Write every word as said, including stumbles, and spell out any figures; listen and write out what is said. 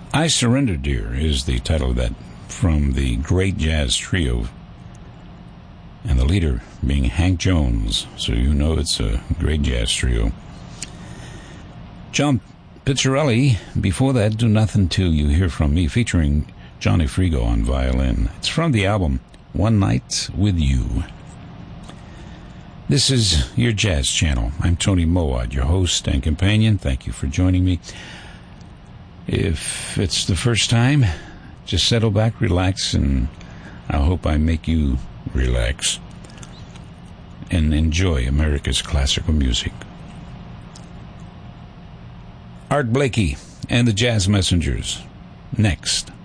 I Surrender, Dear is the title of that, from the great jazz trio, and the leader being Hank Jones, so you know it's a great jazz trio. John Pizzarelli, before that, Do Nothing Till You Hear From Me, featuring Johnny Frigo on violin. It's from the album One Night With You. This is your Jazz Channel. I'm Tony Moad, your host and companion. Thank you for joining me. If it's the first time, just settle back, relax, and I hope I make you relax and enjoy America's classical music. Art Blakey and the Jazz Messengers, next.